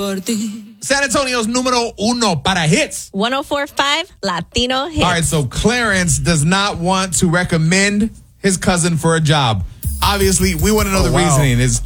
San Antonio's numero uno para hits. 104.5 Latino Hits. All right, so Clarence does not want to recommend his cousin for a job. Obviously, we want to know the reasoning. Is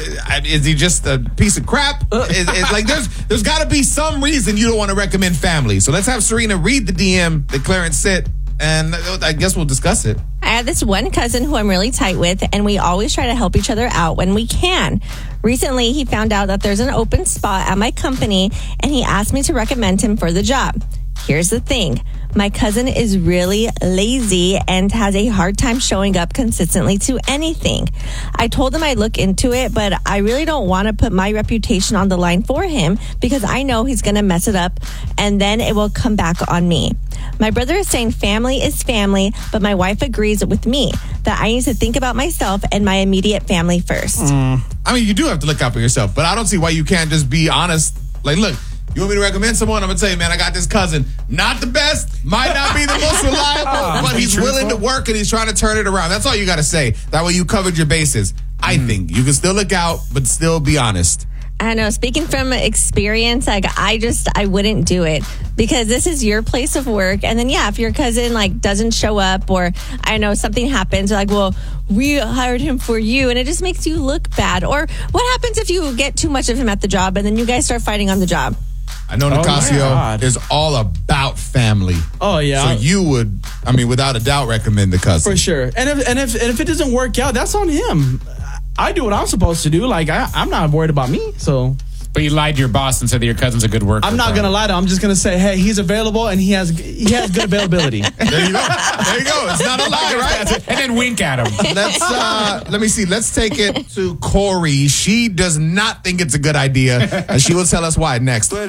he just a piece of crap? Like there's got to be some reason you don't want to recommend family. So let's have Serena read the DM that Clarence sent, and I guess we'll discuss it. I have this one cousin who I'm really tight with, and we always try to help each other out when we can. Recently, he found out that there's an open spot at my company, and he asked me to recommend him for the job. Here's the thing. My cousin is really lazy and has a hard time showing up consistently to anything. I told him I'd look into it, but I really don't want to put my reputation on the line for him because I know he's going to mess it up and then it will come back on me. My brother is saying family is family, but my wife agrees with me that I need to think about myself and my immediate family first. I mean, you do have to look out for yourself, but I don't see why you can't just be honest. Like, look, you want me to recommend someone? I'm going to tell you, man, I got this cousin. Not the best, might not be the most reliable, but he's willing to work and he's trying to turn it around. That's all you got to say. That way you covered your bases. I think you can still look out, but still be honest. I know. Speaking from experience, like I wouldn't do it because this is your place of work. And then, if your cousin like doesn't show up or I know something happens, like, well, we hired him for you, and it just makes you look bad. Or what happens if you get too much of him at the job and then you guys start fighting on the job? I know Nicasio is all about family. Oh, yeah. So you would, without a doubt, recommend the cousin. For sure. And if it doesn't work out, that's on him. I do what I'm supposed to do. Like, I'm not worried about me, so... But you lied to your boss and said that your cousin's a good worker. I'm not going to lie to him. I'm just going to say, hey, he's available and he has good availability. There you go. It's not a lie, right? And then wink at him. Let me see. Let's take it to Corey. She does not think it's a good idea, and she will tell us why next.